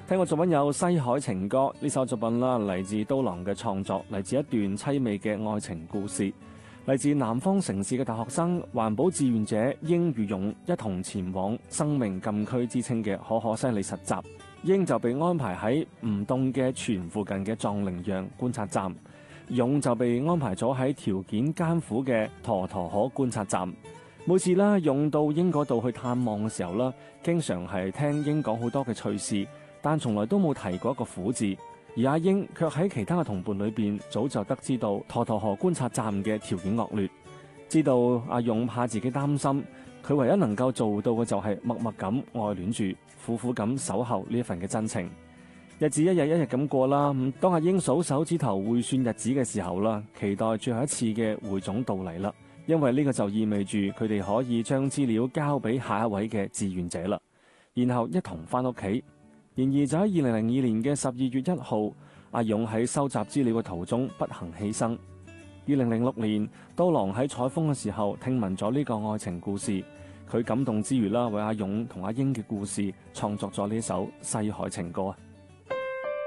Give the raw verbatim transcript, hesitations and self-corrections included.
聽過作品有《西海情歌》呢首作品啦，嚟自刀郎嘅創作，嚟自一段凄美嘅愛情故事，嚟自南方城市嘅大學生環保志願者英與勇一同前往生命禁區之稱嘅可可西里實習。英就被安排喺吳洞嘅泉附近嘅藏羚羊觀察站，勇就被安排咗喺條件艱苦嘅沱沱河觀察站。每次啦，勇到英嗰度去探望嘅時候啦，經常係聽英講好多嘅趣事，但從來都冇提過一個苦字，而阿英卻喺其他嘅同伴裏邊早就得知到沱沱河觀察站嘅條件惡劣，知道阿勇怕自己擔心，佢唯一能夠做到嘅就係默默咁愛戀住，苦苦咁守候呢一份嘅真情。日子一日一日咁過啦，咁當阿英數手指頭匯算日子嘅時候啦，期待最後一次嘅匯總到嚟啦，因為呢個就意味住佢哋可以將資料交俾下一位嘅志願者啦，然後一同翻屋企。然而就喺二零零二年嘅十二月一號，阿勇喺收集資料嘅途中不幸犧牲。二零零六年，刀郎喺採風嘅時候聽聞咗呢個愛情故事，佢感動之餘啦，為阿勇同阿英嘅故事創作咗呢首《西海情歌》。